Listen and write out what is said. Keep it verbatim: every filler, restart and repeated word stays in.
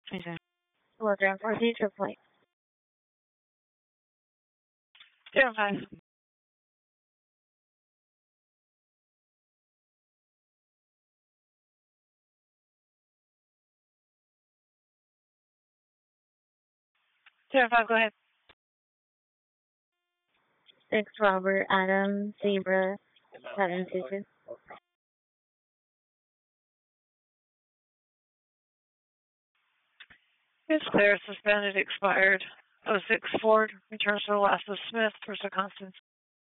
Okay. Telegram for future flight. Zero five. Zero five, go ahead. Six Robert Adam Zebra seven two two. It's clear, suspended, expired. oh six Ford, returns to Alaska Smith, First Constance.